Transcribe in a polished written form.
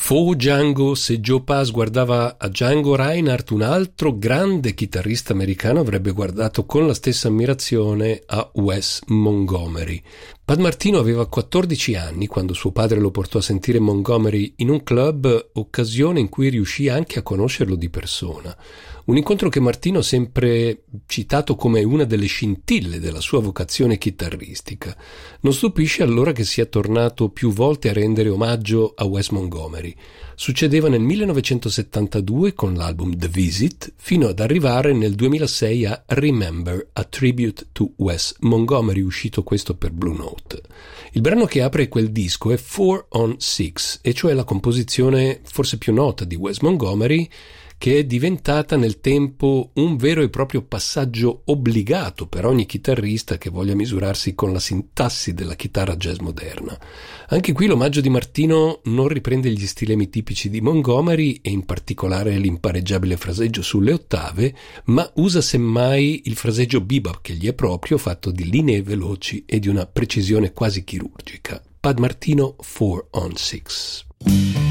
Fu Django se Joe Pass guardava a Django Reinhardt, un altro grande chitarrista americano avrebbe guardato con la stessa ammirazione a Wes Montgomery. Pat Martino aveva 14 anni quando suo padre lo portò a sentire Montgomery in un club, occasione in cui riuscì anche a conoscerlo di persona. Un incontro che Martino ha sempre citato come una delle scintille della sua vocazione chitarristica. Non stupisce allora che sia tornato più volte a rendere omaggio a Wes Montgomery. Succedeva nel 1972 con l'album The Visit, fino ad arrivare nel 2006 a Remember, a Tribute to Wes Montgomery, uscito questo per Blue Note. Il brano che apre quel disco è 4 on 6, e cioè la composizione forse più nota di Wes Montgomery, che è diventata nel tempo un vero e proprio passaggio obbligato per ogni chitarrista che voglia misurarsi con la sintassi della chitarra jazz moderna. Anche qui l'omaggio di Martino non riprende gli stilemi tipici di Montgomery e in particolare l'impareggiabile fraseggio sulle ottave, ma usa semmai il fraseggio bebop che gli è proprio, fatto di linee veloci e di una precisione quasi chirurgica. Pat Martino, 4 on 6.